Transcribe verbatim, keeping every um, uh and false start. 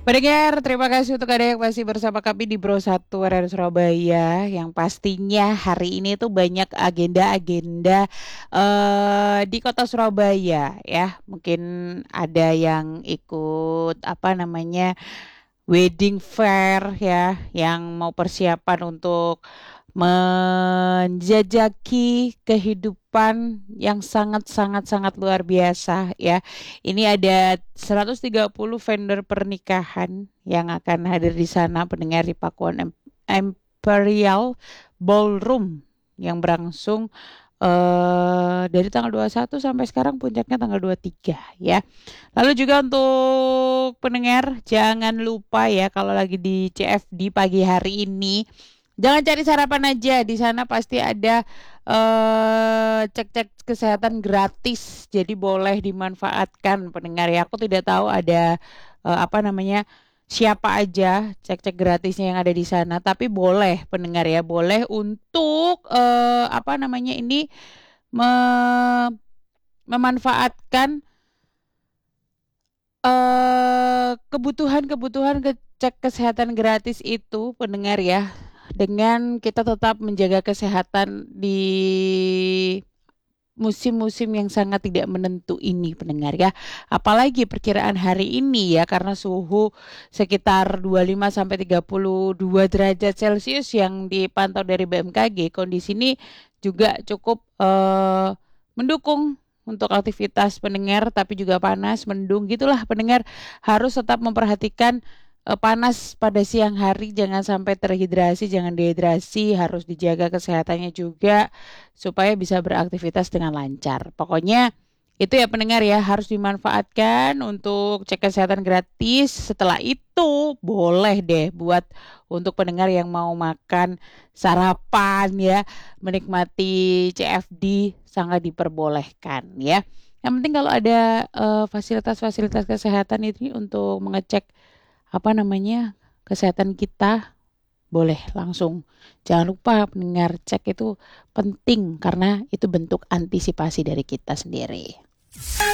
Pendengar, terima kasih untuk Anda yang masih bersama kami di Bro Satu R R Surabaya. Yang pastinya hari ini tuh banyak agenda-agenda eh, di kota Surabaya ya. Mungkin ada yang ikut apa namanya wedding fair ya, yang mau persiapan untuk menjajaki kehidupan yang sangat-sangat sangat luar biasa ya. Ini ada seratus tiga puluh vendor pernikahan yang akan hadir di sana pendengar di Pakuan Em- Imperial Ballroom yang berlangsung eh dari tanggal dua puluh satu sampai sekarang puncaknya tanggal dua puluh tiga ya. Lalu juga untuk pendengar jangan lupa ya kalau lagi di C F D pagi hari ini jangan cari sarapan aja, di sana pasti ada eh, cek-cek kesehatan gratis. Jadi boleh dimanfaatkan pendengar ya. Aku tidak tahu ada eh, apa namanya siapa aja cek-cek gratisnya yang ada di sana, tapi boleh pendengar ya, boleh untuk eh, apa namanya ini me- memanfaatkan eh kebutuhan-kebutuhan ke- cek kesehatan gratis itu pendengar ya, dengan kita tetap menjaga kesehatan di musim-musim yang sangat tidak menentu ini pendengar ya. Apalagi perkiraan hari ini ya, karena suhu sekitar dua puluh lima sampai tiga puluh dua derajat Celcius yang dipantau dari B M K G. Kondisi ini juga cukup eh, mendukung untuk aktivitas pendengar, tapi juga panas, mendung gitulah pendengar, harus tetap memperhatikan eh, panas pada siang hari, jangan sampai terhidrasi, jangan dehidrasi, harus dijaga kesehatannya juga supaya bisa beraktivitas dengan lancar. Pokoknya itu ya pendengar ya, harus dimanfaatkan untuk cek kesehatan gratis. Setelah itu boleh deh buat untuk pendengar yang mau makan sarapan ya, menikmati C F D sangat diperbolehkan ya. Yang penting kalau ada eh, fasilitas-fasilitas kesehatan ini untuk mengecek apa namanya kesehatan kita, boleh langsung. Jangan lupa pendengar, cek itu penting karena itu bentuk antisipasi dari kita sendiri.